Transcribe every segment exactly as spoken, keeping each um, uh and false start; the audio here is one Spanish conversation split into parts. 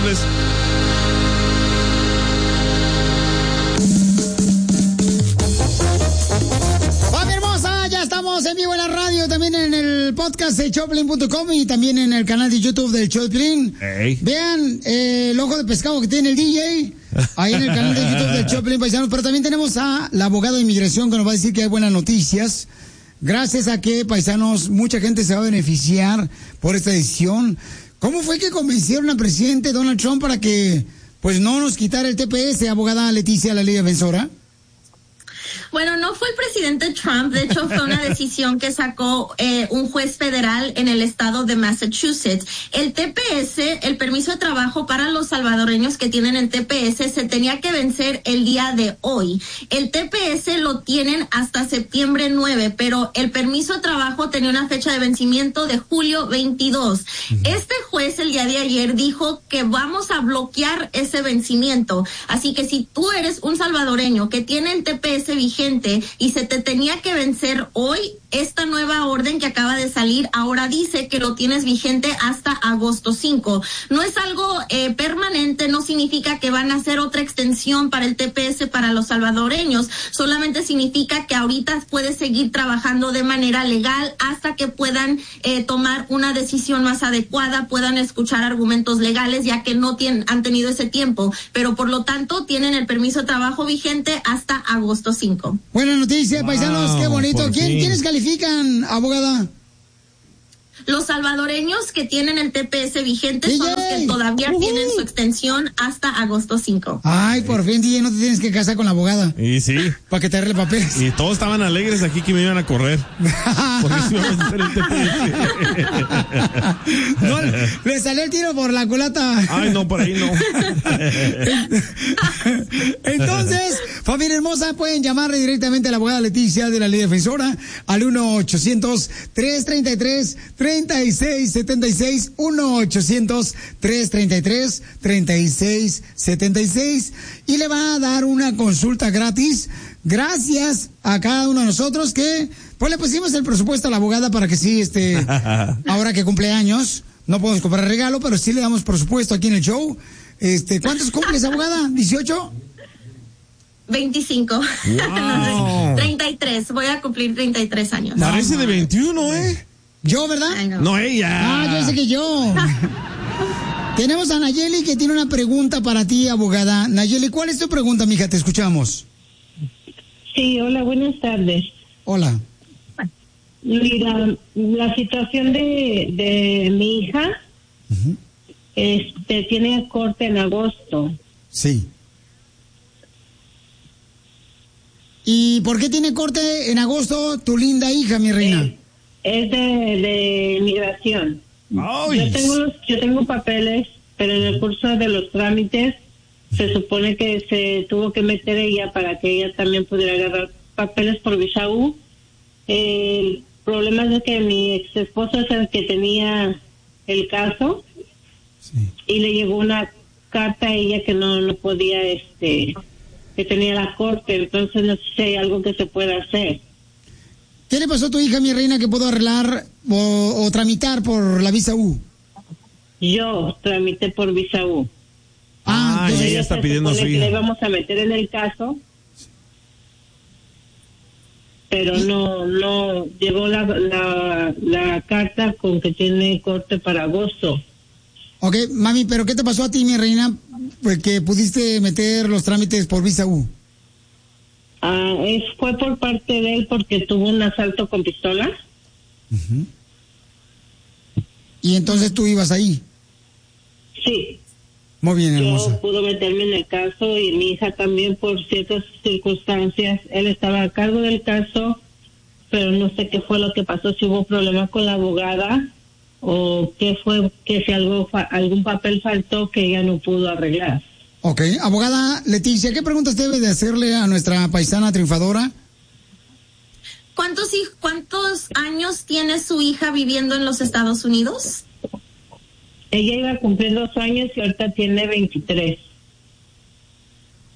amables. Estamos en vivo en la radio, también en el podcast de Choplin punto com y también en el canal de YouTube del Choplin. Hey. Vean eh, el ojo de pescado que tiene el D J ahí en el canal de YouTube del Choplin, paisanos. Pero también tenemos a la abogada de inmigración que nos va a decir que hay buenas noticias. Gracias a que, paisanos, mucha gente se va a beneficiar por esta decisión. ¿Cómo fue que convencieron al presidente Donald Trump para que pues no nos quitara el T P S, abogada Leticia, la ley defensora? Bueno, no fue el presidente Trump, de hecho fue una decisión que sacó eh, un juez federal en el estado de Massachusetts. El T P S, el permiso de trabajo para los salvadoreños que tienen el T P S, se tenía que vencer el día de hoy. El T P S lo tienen hasta septiembre nueve, pero el permiso de trabajo tenía una fecha de vencimiento de julio veintidós. Este juez el día de ayer dijo que vamos a bloquear ese vencimiento. Así que si tú eres un salvadoreño que tiene el T P S vigente y se te tenía que vencer hoy, esta nueva orden que acaba de salir ahora dice que lo tienes vigente hasta agosto cinco. No es algo eh, permanente, no significa que van a hacer otra extensión para el T P S para los salvadoreños, solamente significa que ahorita puedes seguir trabajando de manera legal hasta que puedan eh, tomar una decisión más adecuada, puedan escuchar argumentos legales, ya que no tienen, han tenido ese tiempo, pero por lo tanto tienen el permiso de trabajo vigente hasta agosto cinco. Buena noticia, wow, paisanos, qué bonito. ¿Quién, ¿Quiénes califican, abogada? Los salvadoreños que tienen el T P S vigente D J. Son los que todavía uh-huh. tienen su extensión hasta agosto cinco. Ay, por fin, D J, no te tienes que casar con la abogada. Y sí. Para que te arregle papeles. Y todos estaban alegres aquí que me iban a correr. Porque se iba a vencer el T P S. No, le salió el tiro por la culata. Ay, no, por ahí no. Entonces, familia hermosa, pueden llamarle directamente a la abogada Leticia de la Ley Defensora al uno ochocientos, tres treinta y tres, treinta y seis setenta y seis, uno ochocientos, tres treinta y tres, treinta y seis setenta y seis, y le va a dar una consulta gratis gracias a cada uno de nosotros que pues le pusimos el presupuesto a la abogada para que sí, este, ahora que cumple años, no podemos comprar regalo, pero sí le damos presupuesto aquí en el show. Este, ¿cuántos cumples, abogada? ¿dieciocho? veinticinco. Wow. treinta y tres. Voy a cumplir treinta y tres años. Parece de veintiuno, ¿eh? ¿Yo, verdad? No. no, ella. Ah, yo sé que yo. Tenemos a Nayeli que tiene una pregunta para ti, abogada. Nayeli, ¿cuál es tu pregunta, mija? Te escuchamos. Sí, hola, buenas tardes. Hola. Mira, la situación de, de mi hija, uh-huh. este, tiene corte en agosto. Sí. ¿Y por qué tiene corte en agosto tu linda hija, mi reina? Eh, es de, de inmigración. Ay. Yo tengo los, yo tengo papeles, pero en el curso de los trámites se supone que se tuvo que meter ella para que ella también pudiera agarrar papeles por visa U. El problema es que mi ex esposo es el que tenía el caso, sí. Y le llegó una carta a ella que no, no podía, este, que tenía la corte, entonces no sé si hay algo que se pueda hacer. ¿Qué le pasó a tu hija, mi reina, que puedo arreglar o, o tramitar por la visa U? Yo tramité por visa U. Ah, ah ella está pidiendo a su hija. Le íbamos a meter en el caso, pero no, no llegó la, la, la carta con que tiene corte para agosto. Ok, mami, pero ¿qué te pasó a ti, mi reina, pues que pudiste meter los trámites por visa U? Ah, es, fue por parte de él porque tuvo un asalto con pistola. Uh-huh. ¿Y entonces tú ibas ahí? Sí. Muy bien, hermosa. Yo pude meterme en el caso y mi hija también por ciertas circunstancias. Él estaba a cargo del caso, pero no sé qué fue lo que pasó, si hubo problemas con la abogada o qué fue, que si algo algún papel faltó que ella no pudo arreglar. Ok, abogada Leticia, ¿qué preguntas debe de hacerle a nuestra paisana triunfadora? ¿Cuántos, ¿Cuántos años tiene su hija viviendo en los Estados Unidos? Ella iba a cumplir dos años y ahorita tiene veintitrés.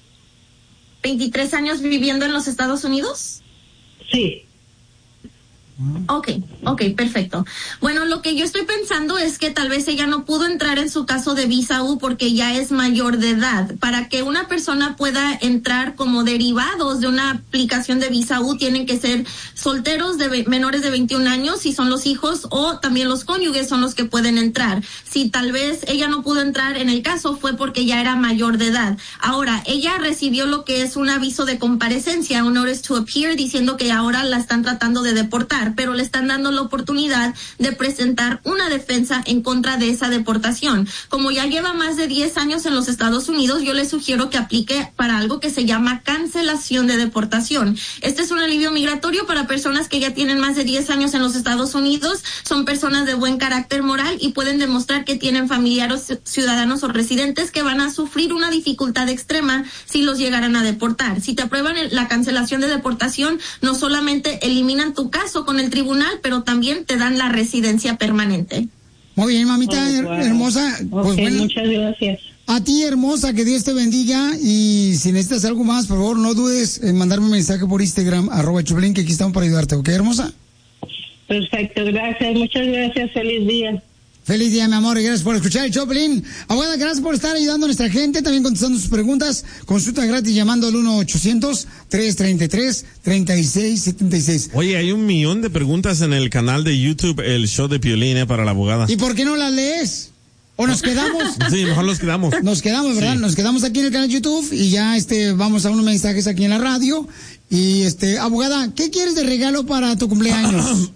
¿veintitrés años viviendo en los Estados Unidos? Sí. Ok, ok, perfecto. Bueno, lo que yo estoy pensando es que tal vez ella no pudo entrar en su caso de visa U porque ya es mayor de edad. Para que una persona pueda entrar como derivados de una aplicación de visa U, tienen que ser solteros de menores de veintiún años, si son los hijos, o también los cónyuges son los que pueden entrar. Si tal vez ella no pudo entrar en el caso fue porque ya era mayor de edad. Ahora, ella recibió lo que es un aviso de comparecencia, un notice to appear, diciendo que ahora la están tratando de deportar, pero le están dando la oportunidad de presentar una defensa en contra de esa deportación. Como ya lleva más de diez años en los Estados Unidos, yo le sugiero que aplique para algo que se llama cancelación de deportación. Este es un alivio migratorio para personas que ya tienen más de diez años en los Estados Unidos, son personas de buen carácter moral y pueden demostrar que tienen familiares, ciudadanos o residentes que van a sufrir una dificultad extrema si los llegaran a deportar. Si te aprueban la cancelación de deportación, no solamente eliminan tu caso con el tribunal, pero también te dan la residencia permanente. Muy bien, mamita, Oh, her- wow. hermosa. Ok, Pues bueno, muchas gracias. a ti, hermosa, que Dios te bendiga. Y si necesitas algo más, por favor, no dudes en mandarme un mensaje por Instagram, arroba Choplin, que aquí estamos para ayudarte, ¿ok, hermosa? Perfecto, gracias, muchas gracias, feliz día. Feliz día, mi amor, y gracias por escuchar el Choplin. Abogada, gracias por estar ayudando a nuestra gente, también contestando sus preguntas. Consulta gratis llamando al uno ochocientos, tres treinta y tres, treinta y seis setenta y seis. Oye, hay un millón de preguntas en el canal de YouTube, el show de Piolín, eh, para la abogada. ¿Y por qué no las lees? ¿O nos quedamos? Sí, mejor los quedamos. Nos quedamos, ¿verdad? Sí. Nos quedamos aquí en el canal de YouTube y ya este vamos a unos mensajes aquí en la radio. Y este, abogada, ¿qué quieres de regalo para tu cumpleaños?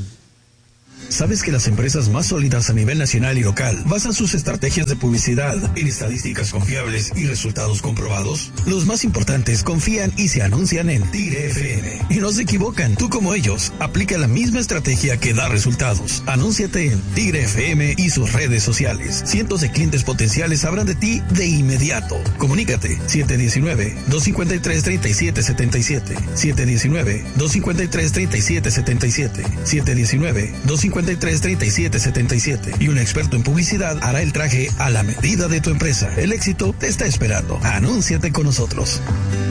¿Sabes que las empresas más sólidas a nivel nacional y local basan sus estrategias de publicidad en estadísticas confiables y resultados comprobados? Los más importantes confían y se anuncian en Tigre F M. Y no se equivocan, tú como ellos, aplica la misma estrategia que da resultados. Anúnciate en Tigre F M y sus redes sociales. Cientos de clientes potenciales sabrán de ti de inmediato. Comunícate siete uno nueve, dos cinco tres, tres siete siete siete, siete uno nueve, dos cinco tres, tres siete siete siete, siete uno nueve, dos cinco tres, tres siete siete siete y un experto en publicidad hará el traje a la medida de tu empresa. El éxito te está esperando. Anúnciate con nosotros.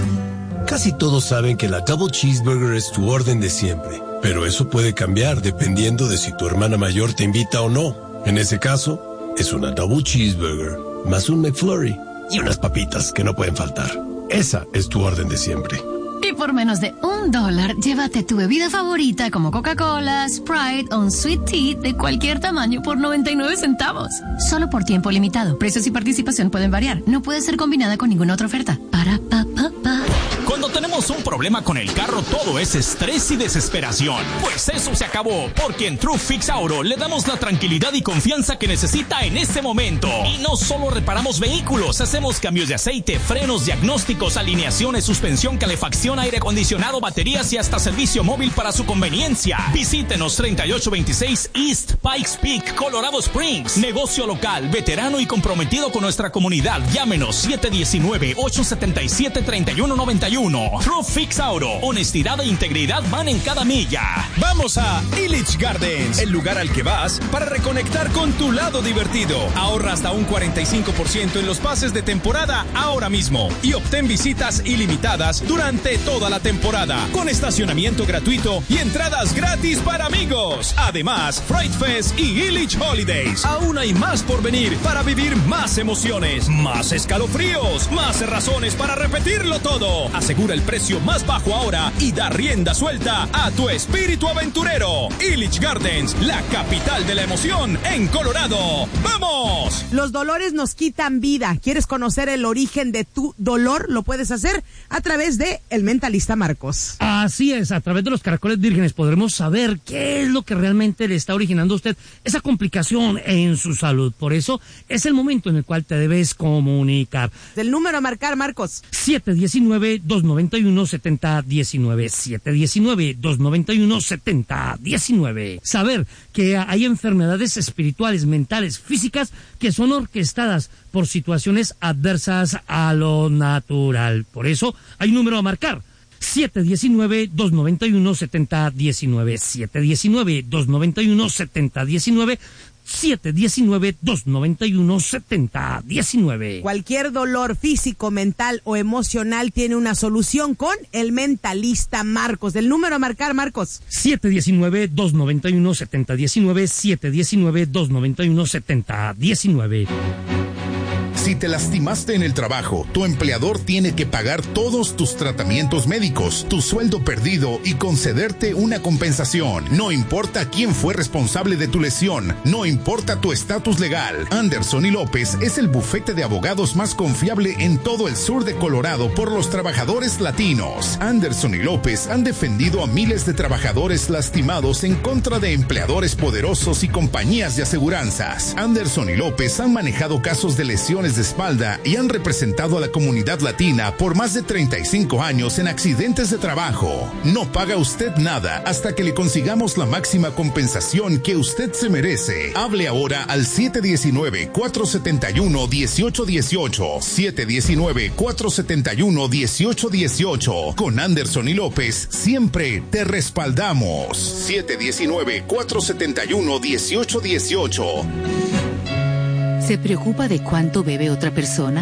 Casi todos saben que la Double Cheeseburger es tu orden de siempre, pero eso puede cambiar dependiendo de si tu hermana mayor te invita o no. En ese caso, es una Double Cheeseburger, más un McFlurry y unas papitas que no pueden faltar. Esa es tu orden de siempre. Y por menos de un dólar, llévate tu bebida favorita como Coca-Cola, Sprite o un Sweet Tea de cualquier tamaño por noventa y nueve centavos. Solo por tiempo limitado. Precios y participación pueden variar. No puede ser combinada con ninguna otra oferta. Para pa pa pa. Cuando tenemos un problema con el carro, todo es estrés y desesperación. Pues eso se acabó, porque en True Fix Auto le damos la tranquilidad y confianza que necesita en este momento. Y no solo reparamos vehículos, hacemos cambios de aceite, frenos, diagnósticos, alineaciones, suspensión, calefacción, aire acondicionado, baterías y hasta servicio móvil para su conveniencia. Visítenos treinta y ocho veintiséis East Pikes Peak, Colorado Springs. Negocio local, veterano y comprometido con nuestra comunidad. Llámenos siete uno nueve, ocho siete siete, tres uno nueve uno. True Fix Auto. Honestidad e integridad van en cada milla. Vamos a Illich Gardens, el lugar al que vas para reconectar con tu lado divertido. Ahorra hasta un cuarenta y cinco por ciento en los pases de temporada ahora mismo y obtén visitas ilimitadas durante toda la temporada, con estacionamiento gratuito y entradas gratis para amigos. Además, Fright Fest y Illich Holidays. Aún hay más por venir para vivir más emociones, más escalofríos, más razones para repetirlo todo. Asegura el precio más bajo ahora y da rienda suelta a tu espíritu aventurero. Illich Gardens, la capital de la emoción en Colorado. ¡Vamos! Los dolores nos quitan vida. ¿Quieres conocer el origen de tu dolor? Lo puedes hacer a través de El Mentalista Marcos. Así es, a través de los caracoles vírgenes podremos saber qué es lo que realmente le está originando a usted esa complicación en su salud. Por eso es el momento en el cual te debes comunicar. Del número a marcar, Marcos. siete uno nueve, dos nueve uno, siete cero uno nueve. siete uno nueve, dos nueve uno, siete cero uno nueve. Saber que hay enfermedades espirituales, mentales, físicas que son orquestadas por situaciones adversas a lo natural. Por eso hay un número a marcar. siete uno nueve, dos nueve uno, siete cero uno nueve. siete uno nueve, dos nueve uno, siete cero uno nueve. siete uno nueve, dos nueve uno, siete cero uno nueve. Cualquier dolor físico, mental o emocional tiene una solución con el Mentalista Marcos. El número a marcar, Marcos. siete uno nueve, dos nueve uno, siete cero uno nueve, siete uno nueve, dos nueve uno, siete cero uno nueve. Si te lastimaste en el trabajo, tu empleador tiene que pagar todos tus tratamientos médicos, tu sueldo perdido y concederte una compensación. No importa quién fue responsable de tu lesión, no importa tu estatus legal. Anderson y López es el bufete de abogados más confiable en todo el sur de Colorado por los trabajadores latinos. Anderson y López han defendido a miles de trabajadores lastimados en contra de empleadores poderosos y compañías de aseguranzas. Anderson y López han manejado casos de lesiones de espalda y han representado a la comunidad latina por más de treinta y cinco años en accidentes de trabajo. No paga usted nada hasta que le consigamos la máxima compensación que usted se merece. Hable ahora al siete uno nueve, cuatro siete uno, uno ocho uno ocho, siete uno nueve, cuatro siete uno, uno ocho uno ocho. Con Anderson y López siempre te respaldamos. siete uno nueve, cuatro siete uno, uno ocho uno ocho. ¿Se preocupa de cuánto bebe otra persona?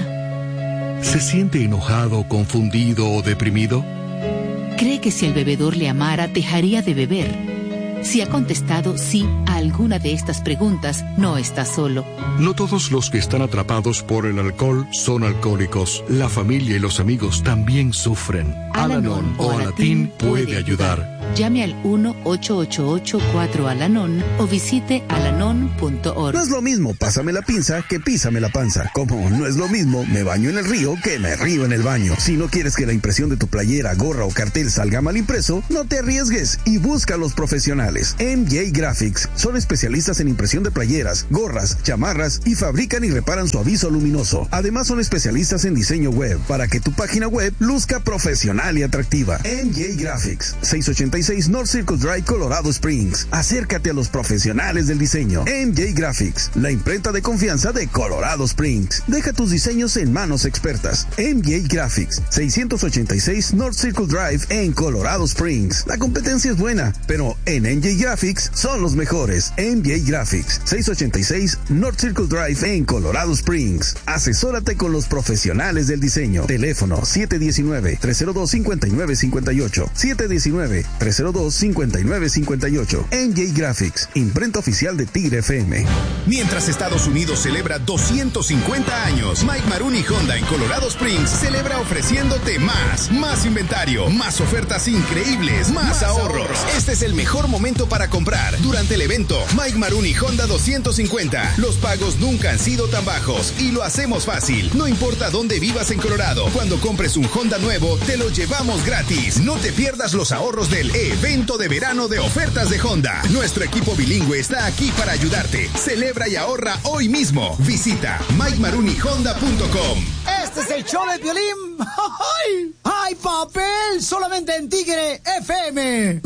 ¿Se siente enojado, confundido o deprimido? ¿Cree que si el bebedor le amara, dejaría de beber? Si ha contestado sí a alguna de estas preguntas, no está solo. No todos los que están atrapados por el alcohol son alcohólicos. La familia y los amigos también sufren. Al-Anon o Alatín puede ayudar. Llame al uno ocho ocho ocho cuatro Al-Anon o visite alanon punto org. No es lo mismo pásame la pinza que písame la panza. Como no es lo mismo me baño en el río que me río en el baño. Si no quieres que la impresión de tu playera, gorra o cartel salga mal impreso, no te arriesgues y busca a los profesionales. M J Graphics son especialistas en impresión de playeras, gorras, chamarras y fabrican y reparan su aviso luminoso. Además son especialistas en diseño web para que tu página web luzca profesional y atractiva. M J Graphics, seiscientos ochenta y seis North Circle Drive, Colorado Springs. Acércate a los profesionales del diseño. M J Graphics, la imprenta de confianza de Colorado Springs. Deja tus diseños en manos expertas. M J Graphics, seiscientos ochenta y seis North Circle Drive en Colorado Springs. La competencia es buena, pero en M J Graphics son los mejores. M J Graphics, seiscientos ochenta y seis North Circle Drive en Colorado Springs. Asesórate con los profesionales del diseño. Teléfono siete uno nueve, tres cero dos, cinco nueve cinco ocho, siete uno nueve, tres cero dos, cinco nueve cinco ocho. M J Graphics, imprenta oficial de Tigre F M. Mientras Estados Unidos celebra doscientos cincuenta años, Mike Maruni Honda en Colorado Springs celebra ofreciéndote más, más inventario, más ofertas increíbles, más, más ahorros. ahorros. Este es el mejor momento para comprar. Durante el evento Mike Maruni Honda doscientos cincuenta, los pagos nunca han sido tan bajos y lo hacemos fácil. No importa dónde vivas en Colorado, cuando compres un Honda nuevo, te lo llevamos gratis. No te pierdas los ahorros del evento de verano de ofertas de Honda. Nuestro equipo bilingüe está aquí para ayudarte. Celebra y ahorra hoy mismo. Visita mike maruni honda punto com. Este es el show de Piolín. ¡Ay, papel! Solamente en Tigre F M.